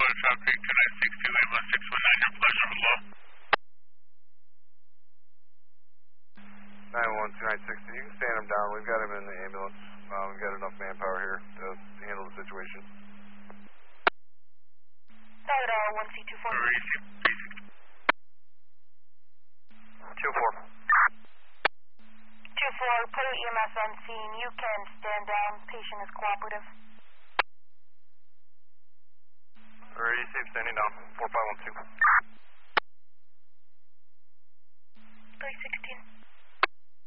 South Creek 2962, ambulance 619, your pleasure, hello. 912-960, you can stand him down. We've got him in the ambulance. We've got enough manpower here to handle the situation. Tower 1C24. 2-4. 2-4, put EMS on scene. You can stand down. Patient is cooperative. Receive standing down. 4512. 316.